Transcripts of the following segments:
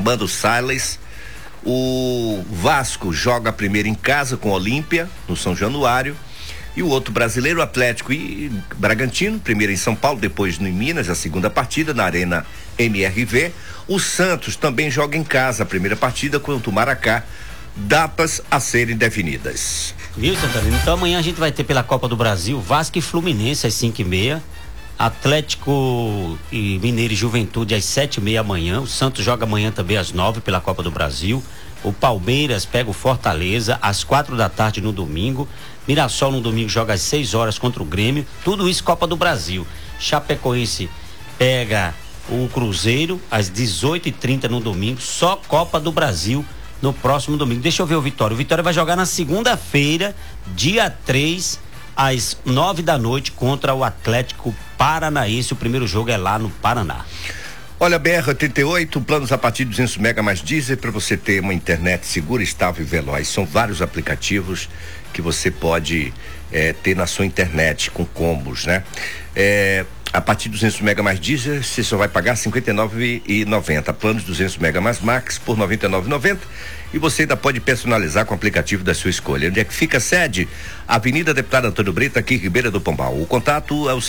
Armando Salles. O Vasco joga primeiro em casa com o Olímpia, no São Januário. E o outro brasileiro, Atlético e Bragantino, primeiro em São Paulo, depois em Minas, a segunda partida na Arena MRV. O Santos também joga em casa a primeira partida contra o Maracá, datas a serem definidas. Viu, Santarino? Então amanhã a gente vai ter pela Copa do Brasil Vasco e Fluminense às 5h30, Atlético e Mineiro e Juventude às 7h30 amanhã. O Santos joga amanhã também às 9h pela Copa do Brasil. O Palmeiras pega o Fortaleza às 4h no domingo. Mirassol no domingo joga às 6h contra o Grêmio. Tudo isso Copa do Brasil. Chapecoense pega o Cruzeiro às 18h30 no domingo. Só Copa do Brasil no próximo domingo. Deixa eu ver o Vitória. O Vitória vai jogar na segunda-feira, dia 3, às 9h contra o Atlético Paranaense. O primeiro jogo é lá no Paraná. Olha, BR-88, planos a partir de 200 mega mais diesel para você ter uma internet segura, estável e veloz. São vários aplicativos que você pode ter na sua internet com combos, né? A partir de 200 mega mais diesel, você só vai pagar R$ 59,90. Planos de 200 mega mais max por R$ 99,90. E você ainda pode personalizar com o aplicativo da sua escolha. Onde é que fica a sede? Avenida Deputado Antônio Brito, aqui em Ribeira do Pombal. O contato é o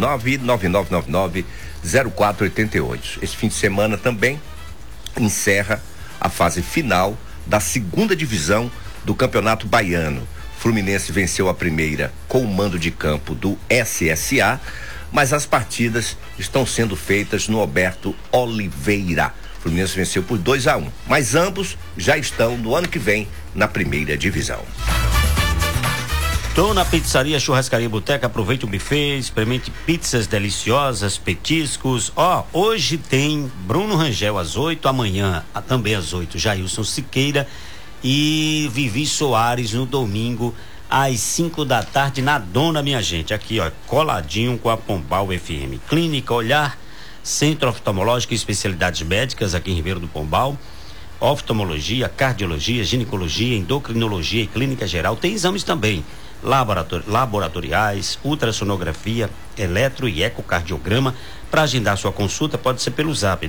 759-9999-0488. Esse fim de semana também encerra a fase final da segunda divisão do Campeonato Baiano. Fluminense venceu a primeira com o mando de campo do SSA, mas as partidas estão sendo feitas no Alberto Oliveira. O Fluminense venceu por 2-1, mas ambos já estão no ano que vem na primeira divisão. Tô na Pizzaria Churrascaria Boteca, aproveite o buffet, experimente pizzas deliciosas, petiscos. Hoje tem Bruno Rangel às 8, amanhã também às 8, Jailson Siqueira e Vivi Soares no domingo às 5h na Dona, minha gente, aqui coladinho com a Pombal FM. Clínica Olhar, Centro Oftalmológico e Especialidades Médicas aqui em Ribeiro do Pombal. Oftalmologia, cardiologia, ginecologia, endocrinologia e clínica geral. Tem exames também laboratoriais, ultrassonografia, eletro e ecocardiograma. Para agendar sua consulta pode ser pelo zap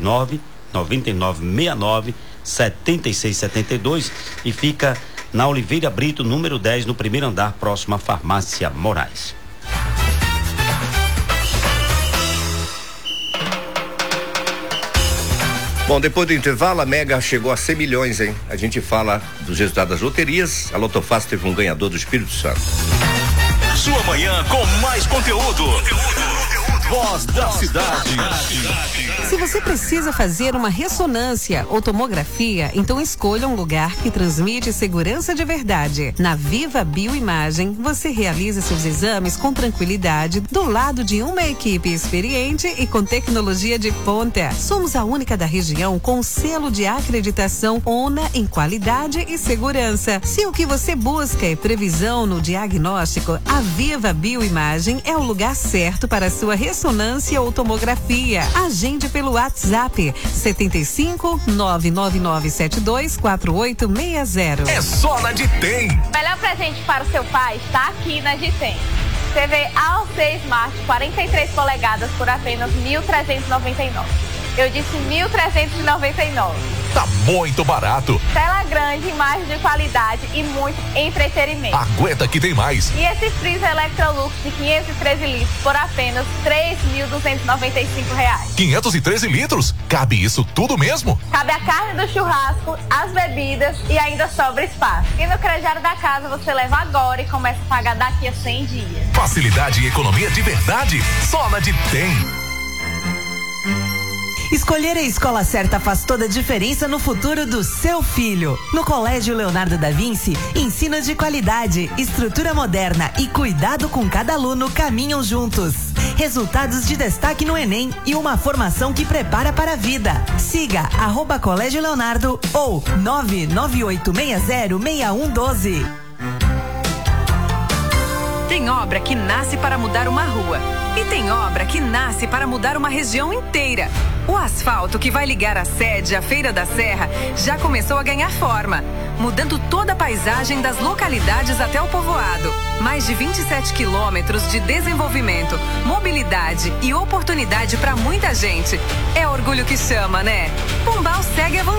99969-7672 e fica na Oliveira Brito, número 10, no primeiro andar, próximo à Farmácia Moraes. Bom, depois do intervalo, a Mega chegou a 100 milhões, hein? A gente fala dos resultados das loterias. A Lotofácil teve um ganhador do Espírito Santo. Sua manhã com mais conteúdo. Voz da cidade. Se você precisa fazer uma ressonância ou tomografia, então escolha um lugar que transmite segurança de verdade. Na Viva Bioimagem, você realiza seus exames com tranquilidade, do lado de uma equipe experiente e com tecnologia de ponta. Somos a única da região com selo de acreditação ONA em qualidade e segurança. Se o que você busca é previsão no diagnóstico, a Viva Bioimagem é o lugar certo para a sua ressonância ou tomografia. Agende pelo WhatsApp 75-99972-4860. É só na Ditem. Melhor presente para o seu pai está aqui na Ditem. TV AOC Smart 43 polegadas por apenas R$1.399. Eu disse R$1.399. Tá muito barato. Tela grande, imagem de qualidade e muito entretenimento. Aguenta que tem mais. E esse freezer Electrolux de 513 litros por apenas R$3.295. 513 litros? Cabe isso tudo mesmo? Cabe a carne do churrasco, as bebidas e ainda sobra espaço. E no crediário da casa você leva agora e começa a pagar daqui a 100 dias. Facilidade e economia de verdade? Só na Ditem. Escolher a escola certa faz toda a diferença no futuro do seu filho. No Colégio Leonardo da Vinci, ensino de qualidade, estrutura moderna e cuidado com cada aluno caminham juntos. Resultados de destaque no Enem e uma formação que prepara para a vida. Siga @Colégio Leonardo ou 998606112. Tem obra que nasce para mudar uma rua. E tem obra que nasce para mudar uma região inteira. O asfalto que vai ligar a sede à Feira da Serra já começou a ganhar forma, mudando toda a paisagem das localidades até o povoado. Mais de 27 quilômetros de desenvolvimento, mobilidade e oportunidade para muita gente. É orgulho que chama, né? Pombal segue avançando.